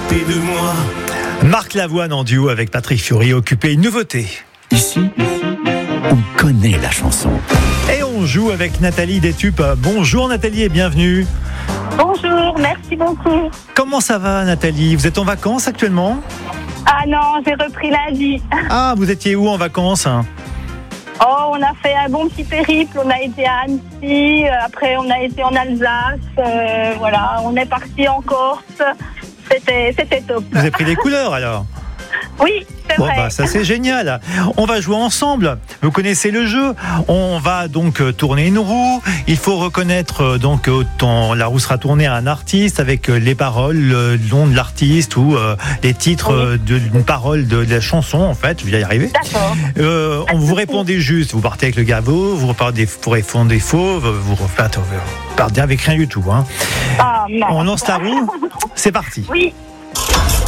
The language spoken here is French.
occupé de moi. Marc Lavoine en duo avec Patrick Fiori, Occupé, une nouveauté. Ici, on connaît la chanson. Et on joue avec Nathalie Détup. Bonjour Nathalie et bienvenue. Bonjour, merci beaucoup. Comment ça va Nathalie ? Vous êtes en vacances actuellement ? Ah non, j'ai repris lundi. Ah, vous étiez où en vacances ? Oh, on a fait un bon petit périple, on a été à Annecy, après on a été en Alsace, voilà, on est parti en Corse, c'était top. Vous avez pris des couleurs alors ? Oui, c'est Bon, vrai. ça c'est génial. On va jouer ensemble. Vous connaissez le jeu. On va donc tourner une roue. Il faut reconnaître donc la roue sera tournée à un artiste avec les paroles, le nom de l'artiste ou les titres d'une parole de la chanson. En fait, je vais y arriver. D'accord. Vous répondez juste. Vous partez avec le gaveau. Vous répondez faux. Vous repartez avec rien du tout. Hein. Ah, non. On lance la roue. C'est parti. Oui.